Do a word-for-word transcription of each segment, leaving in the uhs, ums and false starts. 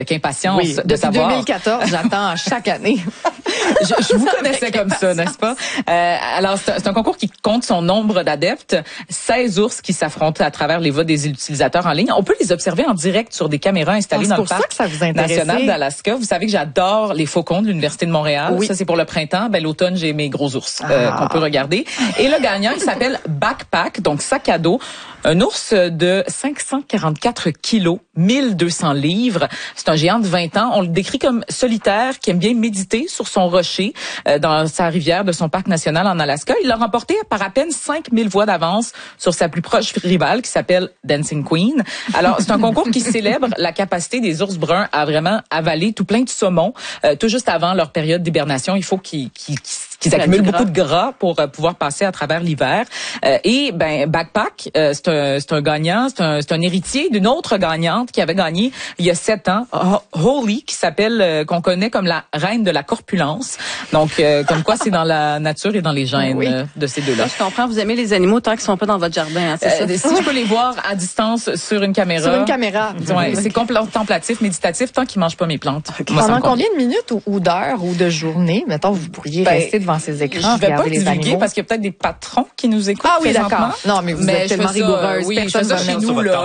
avec impatience oui, de depuis savoir. deux mille quatorze, j'attends chaque année. je, je vous connaissais comme ça, n'est-ce pas? Euh, alors, c'est un, c'est un concours qui compte son nombre d'adeptes. seize ours qui s'affrontent à travers les votes des utilisateurs en ligne. On peut les observer en direct sur des caméras installées ah, dans le parc ça que ça vous national d'Alaska. Vous savez que j'adore les faucons de l'Université de Montréal. Oui. Ça, c'est pour le printemps. Ben, l'automne, j'ai mes gros ours euh, ah. qu'on peut regarder. Et le gagnant, il s'appelle Backpack, donc sac à dos. Un ours de cinq cent quarante-quatre kilos, mille deux cents livres. C'est un géant de vingt ans. On le décrit comme solitaire, qui aime bien méditer sur son rocher euh, dans sa rivière de son parc national en Alaska. Il l'a remporté par à peine cinq mille voix d'avance sur sa plus proche rivale qui s'appelle Dancing Queen. Alors, c'est un concours qui célèbre la capacité des ours bruns à vraiment avaler tout plein de saumon. Euh, tout juste avant leur période d'hibernation, il faut qu'ils, qu'ils, qu'ils accumulent beaucoup de gras pour euh, pouvoir passer à travers l'hiver. Euh, et ben Backpack, euh, c'est un, c'est un gagnant, c'est un, c'est un héritier d'une autre gagnante qui avait gagné il y a sept ans, Holly, qui s'appelle, euh, qu'on connaît comme la reine de la corpulence. Donc, euh, comme quoi c'est dans la nature et dans les gènes oui. euh, de ces deux-là. Je comprends, vous aimez les animaux tant qu'ils sont pas dans votre jardin, hein, c'est euh, ça? Si je peux les voir à distance sur une caméra. Sur une caméra. Ouais, c'est contemplatif, méditatif, tant qu'ils mangent pas mes plantes. Okay. Moi, pendant combien de minutes ou, ou d'heures ou de journées, mettons, vous pourriez ben, rester devant ces écrans, je vais regarder pas les animaux? Parce qu'il y a peut-être des patrons qui nous écoutent. Ah oui, d'accord. Non, mais vous mais êtes tellement ça, rigoureuse. Oui, Personne je fais ça chez nous, là.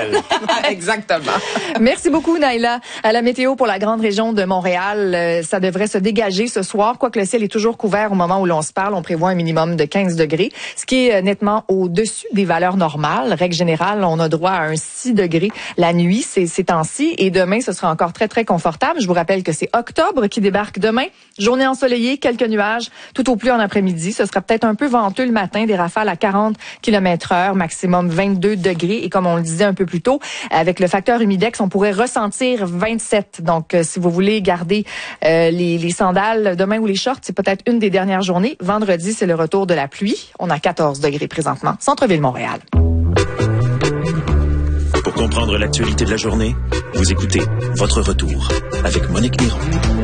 Exactement. Merci beaucoup, Naïla. À la météo pour la grande région de Montréal, euh, ça devrait se dégager ce soir. Quoique le ciel est toujours couvert au moment où l'on se parle, on prévoit un minimum de quinze degrés, ce qui est nettement au-dessus des valeurs normales. Règle générale, on a droit à un six degrés la nuit ces, ces temps-ci. Et demain, ce sera encore très, très confortable. Je vous rappelle que c'est octobre qui débarque demain. Journée ensoleillée, quelques nuages, tout au plus en après-midi. Ce sera peut-être un peu venteux le matin, des rafales à quarante kilomètres heure, maximum vingt-deux degrés. Et comme on le disait un peu plus tôt, avec le facteur humidex, on pourrait ressentir vingt-sept. Donc, euh, si vous voulez garder euh, les, les sandales demain ou les shorts, c'est peut-être une des dernières journées. Vendredi, c'est le retour de la pluie. On a quatorze degrés présentement. Centre-ville Montréal. Pour comprendre l'actualité de la journée, vous écoutez Votre Retour avec Monique Miron.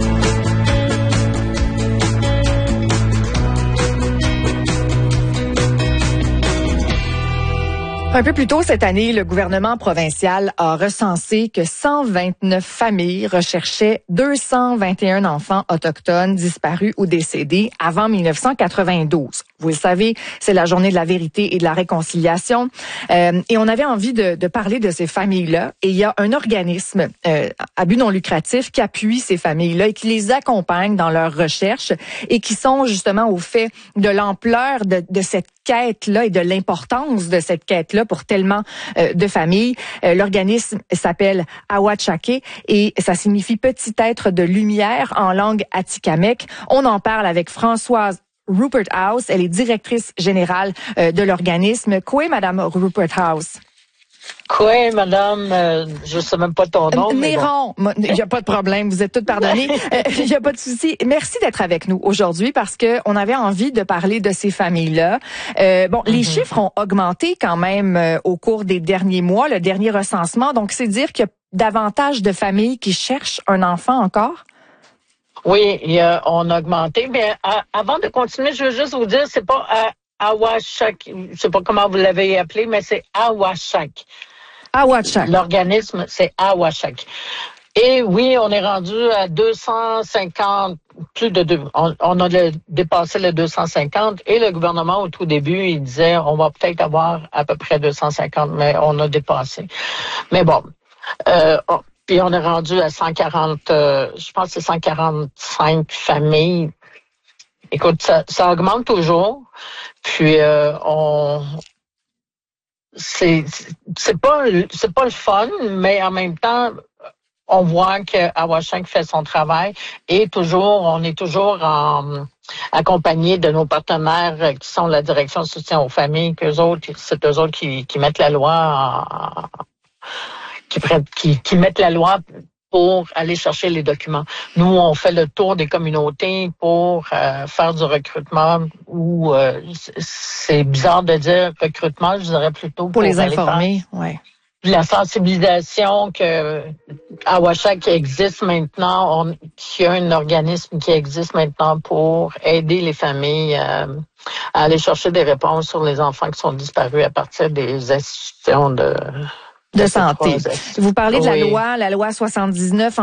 Un peu plus tôt cette année, le gouvernement provincial a recensé que cent vingt-neuf familles recherchaient deux cent vingt et un enfants autochtones disparus ou décédés avant mille neuf cent quatre-vingt-douze. Vous le savez, c'est la journée de la vérité et de la réconciliation. Euh, et on avait envie de, de parler de ces familles-là. Et il y a un organisme euh, à but non lucratif qui appuie ces familles-là et qui les accompagne dans leurs recherches et qui sont justement au fait de l'ampleur de, de cette quête-là et de l'importance de cette quête-là pour tellement euh, de familles. Euh, l'organisme s'appelle Awachake et ça signifie petit être de lumière en langue atikamekw. On en parle avec Françoise Rupert House. Elle est directrice générale euh, de l'organisme. Quoi, Madame Rupert House? Quoi, madame, euh, je sais même pas ton nom. Néron, il bon. n'y a pas de problème, vous êtes toutes pardonnées. Il euh, n'y a pas de souci. Merci d'être avec nous aujourd'hui parce que on avait envie de parler de ces familles-là. Euh, bon, mm-hmm. Les chiffres ont augmenté quand même euh, au cours des derniers mois, le dernier recensement. Donc, c'est dire qu'il y a davantage de familles qui cherchent un enfant encore? Oui, il y a, on a augmenté. Mais à, avant de continuer, je veux juste vous dire, c'est pas à Awachak, je sais pas comment vous l'avez appelé, mais c'est Awachak. Awachak. L'organisme, c'est Awachak. Et oui, on est rendu à deux cent cinquante, plus de deux. On, on a le, dépassé le deux cent cinquante et le gouvernement, au tout début, il disait, on va peut-être avoir à peu près deux cent cinquante, mais on a dépassé. Mais bon, euh, on, puis on est rendu à cent quarante, euh, je pense que c'est cent quarante-cinq familles. Écoute, ça, ça augmente toujours. Puis euh, on, c'est c'est pas c'est pas le fun, mais en même temps, on voit que Awachak fait son travail et toujours, on est toujours en, accompagné de nos partenaires qui sont la direction de soutien aux familles, qu'eux autres, c'est eux autres qui, qui mettent la loi, en, qui, qui, qui mettent la loi pour aller chercher les documents. Nous, on fait le tour des communautés pour euh, faire du recrutement ou euh, c'est bizarre de dire recrutement, je dirais plutôt pour, pour les informer, ouais. La sensibilisation que Awachak qui existe maintenant, on, qu'il y a un organisme qui existe maintenant pour aider les familles euh, à aller chercher des réponses sur les enfants qui sont disparus à partir des institutions de de santé. Vous parlez de la oui. loi, la loi soixante-dix-neuf